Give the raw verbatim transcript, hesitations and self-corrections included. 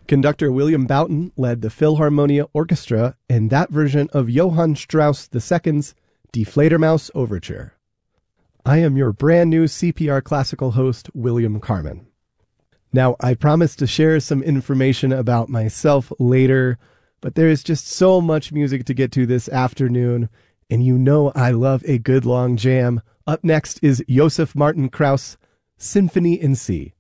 Conductor William Boughton led the Philharmonia Orchestra in that version of Johann Strauss the Second's Die Fledermaus Overture. I am your brand new C P R Classical host, William Carmen. Now, I promised to share some information about myself later, but there is just so much music to get to this afternoon, and you know I love a good long jam. Up next is Joseph Martin Krauss, Symphony in C.